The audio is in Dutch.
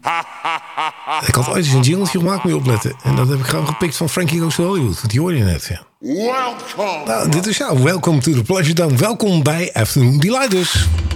Ik had ooit eens een jingletje gemaakt, moet je opletten. En dat heb ik gewoon gepikt van Frankie Goes to Hollywood. Want die hoorde je net, ja. Welcome. Nou, dit is Welcome to the Pleasure Dome. Welkom bij Afternoon Delight dus.